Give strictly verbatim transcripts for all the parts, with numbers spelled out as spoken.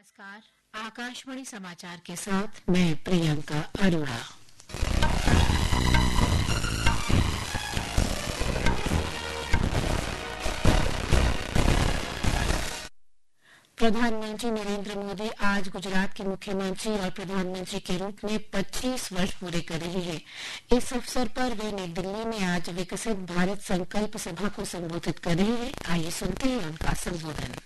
नमस्कार, आकाशवाणी समाचार के साथ मैं प्रियंका अरोड़ा। प्रधानमंत्री नरेंद्र मोदी आज गुजरात के मुख्यमंत्री और प्रधानमंत्री के रूप में पच्चीस वर्ष पूरे कर रहे हैं। इस अवसर पर वे नई दिल्ली में आज विकसित भारत संकल्प सभा को संबोधित कर रहे हैं। आइए सुनते हैं उनका संबोधन।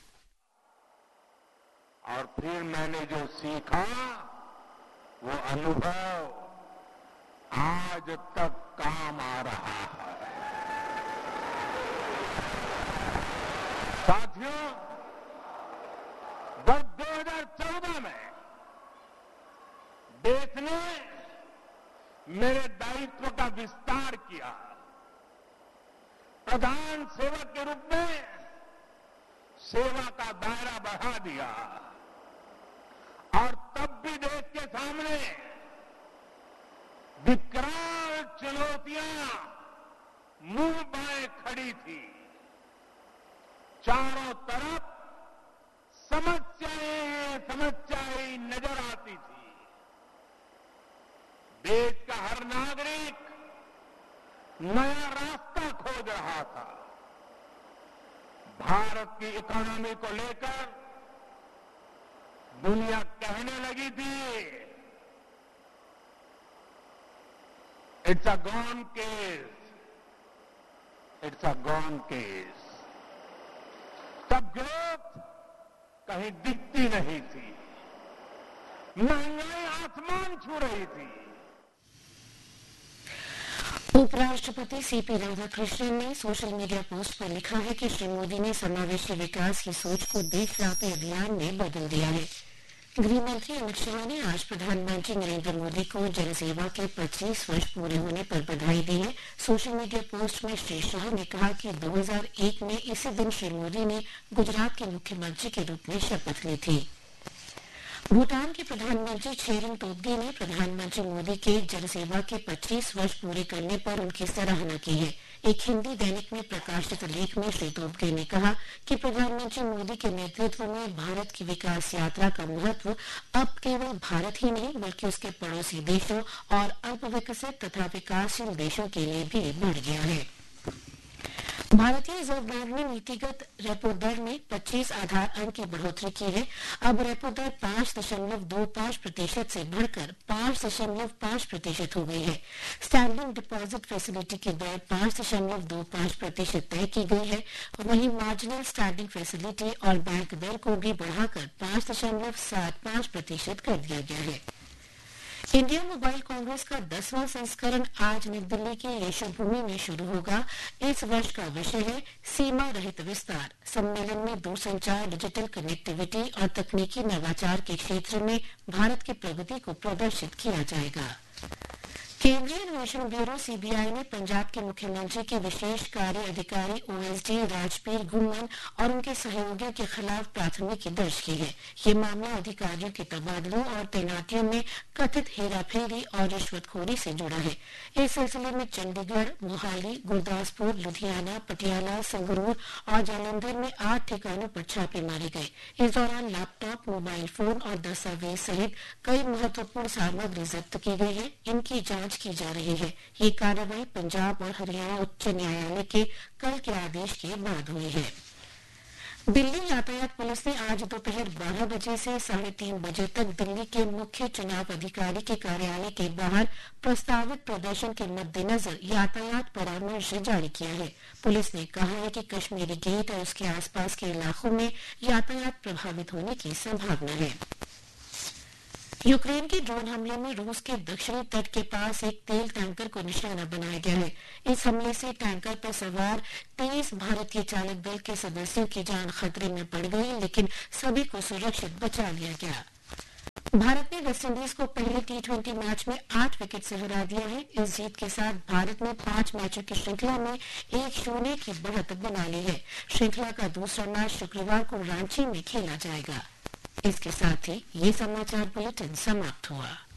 और फिर मैंने जो सीखा वो अनुभव आज तक काम आ रहा है। साथियों, वर्ष दो हज़ार चौदह में देश ने मेरे दायित्व का विस्तार किया। प्रधान सेवक के रूप में सेवा का दायरा बढ़ा दिया और तब भी देश के सामने विकराल चुनौतियां मुंह बाएं खड़ी थी। चारों तरफ समस्याएं समस्याएं नजर आती थी। देश का हर नागरिक नया रास्ता खोज रहा था। भारत की इकोनॉमी को लेकर दुनिया कहने लगी थी it's a gone case, it's a gone case. तब ग्रोथ कहीं दिखती नहीं थी, महंगाई आसमान छू रही थी। उपराष्ट्रपति सीपी राधाकृष्णन ने सोशल मीडिया पोस्ट पर लिखा है कि श्री मोदी ने समावेशी विकास की सोच को देशव्यापी अभियान में बदल दिया है। गृह मंत्री अमित शाह ने आज प्रधानमंत्री नरेंद्र मोदी को जनसेवा के पच्चीस वर्ष पूरे होने पर बधाई दी है। सोशल मीडिया पोस्ट में श्री शाह ने कहा कि दो हज़ार एक में इसी दिन श्री मोदी ने गुजरात के मुख्यमंत्री के रूप में शपथ ली थी। भूटान के प्रधानमंत्री छेरिंग तोब्गे ने प्रधानमंत्री मोदी के जनसेवा के पच्चीस वर्ष पूरे करने पर उनकी सराहना की है। एक हिंदी दैनिक में प्रकाशित लेख में श्री तोब्गे ने कहा कि प्रधानमंत्री मोदी के नेतृत्व में भारत की विकास यात्रा का महत्व अब केवल भारत ही नहीं बल्कि उसके पड़ोसी देशों और अल्प विकसित तथा विकासशील देशों के लिए भी बढ़ गया है। भारतीय रिजर्व बैंक ने नीतिगत रेपो दर में पच्चीस आधार अंक की बढ़ोतरी की है। अब रेपो दर पांच दशमलव दो पांच प्रतिशत से बढ़कर पांच दशमलव पांच प्रतिशत हो गई है। स्टैंडिंग डिपॉजिट फैसिलिटी की दर पांच दशमलव दो पांच प्रतिशत तय की गई है। वहीं मार्जिनल स्टैंडिंग फैसिलिटी और बैंक दर को भी बढ़ाकर पांच दशमलव सात पांच प्रतिशत कर दिया गया है। इंडिया मोबाइल कांग्रेस का दसवां संस्करण आज नई दिल्ली की यशोभूमि में शुरू होगा। इस वर्ष का विषय है सीमा रहित विस्तार। सम्मेलन में दूरसंचार, डिजिटल कनेक्टिविटी और तकनीकी नवाचार के क्षेत्र में भारत की प्रगति को प्रदर्शित किया जाएगा। केंद्रीय अन्वेषण ब्यूरो सीबीआई ने पंजाब के मुख्यमंत्री के विशेष कार्य अधिकारी ओएसडी राजबीर घुम्मन और उनके सहयोगियों के खिलाफ प्राथमिकी दर्ज की है। ये मामला अधिकारियों के तबादलों और तैनातियों में कथित हेराफेरी और रिश्वतखोरी से जुड़ा है। इस सिलसिले में चंडीगढ़, मोहाली, गुरदासपुर, लुधियाना, पटियाला, संगरूर और जालंधर में आठ ठिकानों पर छापे मारे गए। इस दौरान लैपटॉप, मोबाइल फोन और दस्तावेज सहित कई महत्वपूर्ण सामग्री जब्त की गई है। इनकी जांच की जा रही है। ये कार्रवाई पंजाब और हरियाणा उच्च न्यायालय के कल के आदेश के बाद हुई है। दिल्ली यातायात पुलिस ने आज दोपहर बारह बजे से साढ़े तीन बजे तक दिल्ली के मुख्य चुनाव अधिकारी के कार्यालय के बाहर प्रस्तावित प्रदर्शन के मद्देनजर यातायात परामर्श जारी किया है। पुलिस ने कहा है कि कश्मीरी गेट और उसके आसपास के इलाकों में यातायात प्रभावित होने की संभावना है। यूक्रेन के ड्रोन हमले में रूस के दक्षिणी तट के पास एक तेल टैंकर को निशाना बनाया गया है। इस हमले से टैंकर पर सवार तेईस भारतीय चालक दल के सदस्यों की जान खतरे में पड़ गई, लेकिन सभी को सुरक्षित बचा लिया गया। भारत ने वेस्टइंडीज को पहले टी ट्वेंटी मैच में आठ विकेट से हरा दिया है। इस जीत के साथ भारत ने पांच मैचों की श्रृंखला में एक शून्य की बढ़त बना ली है। श्रृंखला का दूसरा मैच शुक्रवार को रांची में खेला जाएगा। इसके साथ ही ये समाचार बुलेटिन समाप्त हुआ।